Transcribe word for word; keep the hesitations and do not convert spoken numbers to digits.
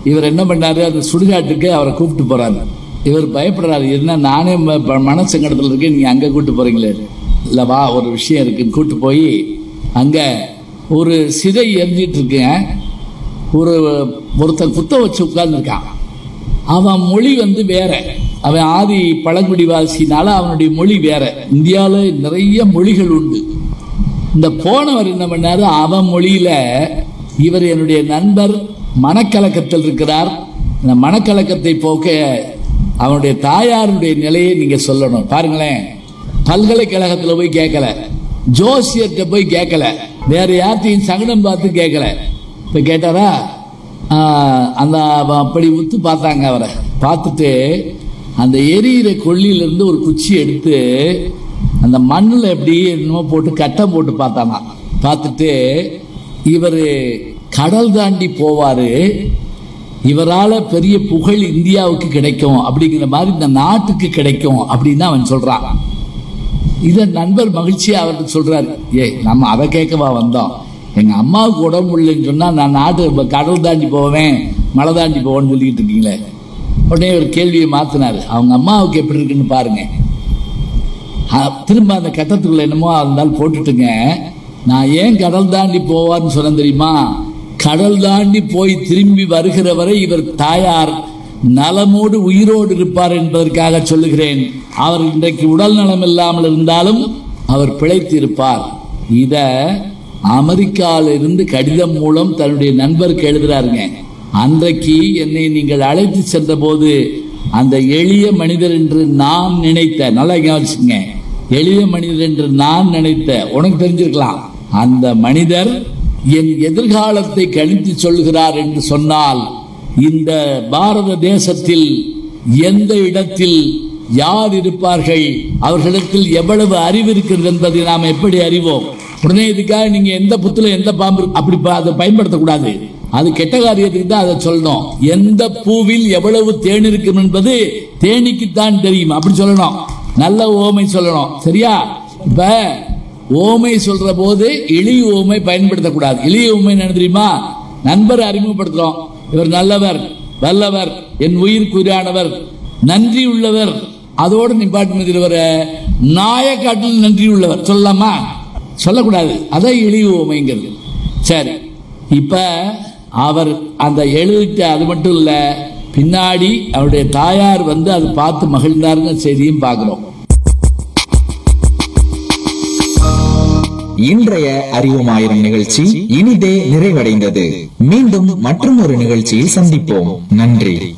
இவர் என்ன பண்ணாரு, அந்த சுடுகாட்டுக்கு அவரை கூப்பிட்டு போறாரு. இவர் பயப்படுறாரு, என்ன நானே மனசங்கடத்தில் இருக்கேன், நீங்க அங்க கூப்பிட்டு போறீங்களே. இல்ல வா, ஒரு விஷயம் இருக்குன்னு கூப்பிட்டு போய் அங்க ஒரு சிதை எரிஞ்சிட்டு இருக்கேன். ஒரு ஒருத்தன் குத்த வச்சு உட்கார்ந்துருக்கான். அவன் மொழி வந்து வேற, அவன் ஆதி பழங்குடிவாசினால அவனுடைய மொழி வேற. இந்தியாவில் நிறைய மொழிகள் உண்டு. இந்த போனவர் என்ன பண்ணாரு, அவன் மொழியில இவர் என்னுடைய நண்பர் மனக்கலக்கத்தில் இருக்கிறார், இந்த மனக்கலக்கத்தை போக்க அவனுடைய தாயாருடைய நிலையை நீங்க சொல்லணும். பாருங்களேன், பல்கலைக்கழகத்தில் போய் கேட்கல, ஜோசியர்கிட்ட போய் கேட்கல, வேற யார்த்தையும் சகனம் பார்த்து கேட்கல. இப்ப கேட்டாரா, அந்த அப்படி உத்து பார்த்தாங்க. அவரை பார்த்துட்டு அந்த எரியிற கொள்ளியிலிருந்து ஒரு குச்சி எடுத்து அந்த மண்ணில் எப்படி என்னமோ போட்டு கட்டம் போட்டு பார்த்தானா. பார்த்துட்டு இவர் கடல் தாண்டி போவாரு, இவரால் பெரிய புகழ் இந்தியாவுக்கு கிடைக்கும் அப்படிங்கிற மாதிரி இந்த நாட்டுக்கு கிடைக்கும் அப்படின்னு அவன் சொல்றான். இதை நண்பர் மகிழ்ச்சியா அவருக்கு சொல்றாரு, ஏ நம்ம அதை கேட்கவா வந்தோம், எங்க அம்மாவுக்கு உடம்பு இல்லைன்னு சொன்னா நான் நாட்டு கடல் தாண்டி போவேன் மலை தாண்டி போவேன்னு சொல்லிட்டு இருக்கீங்களே. உடனே ஒரு கேள்வியை மாத்தினாரு, அவங்க அம்மாவுக்கு எப்படி இருக்குன்னு பாருங்க. திரும்ப அந்த கட்டத்துக்குள்ள என்னமோ இருந்தாலும் போட்டுட்டுங்க, நான் ஏன் கடல் தாண்டி போவார்னு சொன்ன தெரியுமா, கடல் தாண்டி போய் திரும்பி வருகிற வரை இவர் தாயார் நலமோடு உயிரோடு இருப்பார் என்பதற்காக சொல்லுகிறேன். அவர் இன்றைக்கு உடல் நலம் இல்லாமல் இருந்தாலும் அவர் பிழைத்து இருப்பார். இத அமெரிக்காவில் இருந்து கடிதம் மூலம் தன்னுடைய நண்பருக்கு எழுதுறாருங்க. அன்றைக்கு என்னை நீங்கள் அழைத்து சென்ற போது அந்த எளிய மனிதர் என்று நான் நினைத்த, நல்லா யோசிச்சுங்க, எளிய மனிதர் என்று நான் நினைத்த, உனக்கு தெரிஞ்சிருக்கலாம், அந்த மனிதர் என் எதிர்காலத்தை கணித்து சொல்கிறார் என்று சொன்னால் இந்த பாரத தேசத்தில் எந்த இடத்தில் யார் இருப்பார்கள், அவர்களிடத்தில் எவ்வளவு அறிவு இருக்கிறது என்பதை நாம் எப்படி அறிவோம். உடனே இதுக்காக நீங்க எந்த புத்துல எந்த பாம்பு அப்படி அதை பயன்படுத்தக்கூடாது, அது கெட்ட காரியத்துக்கு தான் அதை சொல்லணும். எந்த பூவில் எவ்வளவு தேன் இருக்கும் என்பது தேனீக்குத்தான் தெரியும், அப்படி சொல்லணும். நல்ல ஓமை சொல்லணும், சரியா? இப்ப ஓமை சொல்ற போது எளிய ஓமை பயன்படுத்தக்கூடாது. எளிய ஓமை என்ன தெரியுமா, நண்பரை அறிமுகப்படுத்துறோம், இவர் நல்லவர், வல்லவர், என் உயிர்க்குரியானவர், நன்றி உள்ளவர், அதோடு நிப்பாட்டு வர நாயக்காட்டில் நன்றி உள்ளவர் சொல்லலாமா? சொல்லக்கூடாது, அதான் எளிய ஓமைங்கிறது. சரி, இப்ப அவர் அந்த எழுதிட்ட, அது மட்டும் இல்ல, பின்னாடி அவருடைய தாயார் வந்து அதை பார்த்து மகிழ்ந்தாருங்க செய்தியும் பார்க்கிறோம். இன்றைய அறிவுமாயிரம் நிகழ்ச்சி இனிதே நிறைவடைந்தது. மீண்டும் மற்றும் ஒரு நிகழ்ச்சியில் சந்திப்போம். நன்றி.